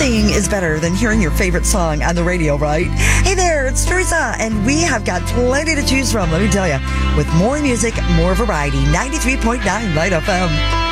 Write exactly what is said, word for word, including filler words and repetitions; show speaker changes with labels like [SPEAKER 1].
[SPEAKER 1] Nothing is better than hearing your favorite song on the radio, right? Hey there, it's Teresa, and we have got plenty to choose from, let me tell you. With more music, more variety, ninety-three point nine Light F M.